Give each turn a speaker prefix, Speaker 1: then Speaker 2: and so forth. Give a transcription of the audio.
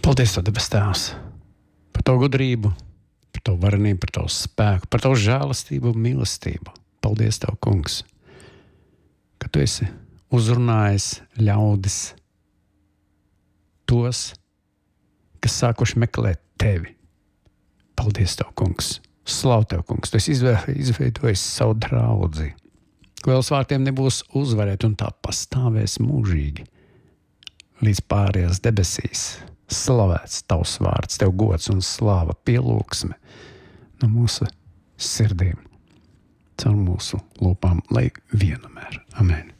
Speaker 1: Paldies, Tev, debes Tēvs, par Tavu gudrību, par Tavu varenību, par Tavu spēku, par Tavu žēlastību un mīlestību. Paldies, Tev, Kungs, ka Tu esi uzrunājis ļaudis, tos, kas sākuši meklēt Tevi. Paldies, Tev, Kungs! Slavu Tev, Kungs! Tu esi izveidojis savu draudzi, ko vēl vārtiem nebūs uzvarēt, un tā pastāvēs mūžīgi līdz pārējās debesīs. Slavēts Tavs vārds, Tev gods un slāva, pielūgsme no mūsu sirdīm, caur mūsu lūpām, lai vienmēr. Amen.